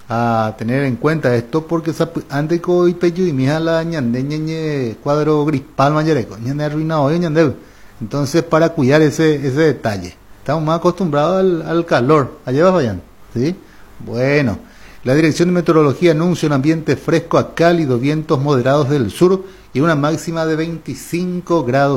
a tener en cuenta esto porque antes que hoy peyo y mija la ñande ñeñe cuadro grispal mayereco ñande arruinado ñande. Entonces para cuidar ese detalle estamos más acostumbrados al calor. Allá va vayan, ¿sí? Bueno, la Dirección de Meteorología anuncia un ambiente fresco a cálido, vientos moderados del sur y una máxima de 25 grados